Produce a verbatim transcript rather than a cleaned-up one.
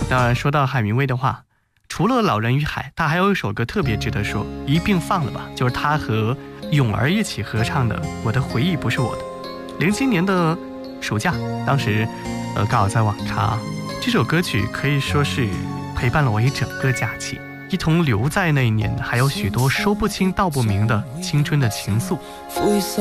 那说到海明威的话，除了《老人与海》，他还有一首歌特别值得说，一并放了吧，就是他和咏儿一起合唱的《我的回忆不是我的》。零七年的暑假，当时呃刚好在网咖，这首歌曲可以说是陪伴了我一整个假期，一同留在那一年，还有许多说不清道不明的青春的情愫。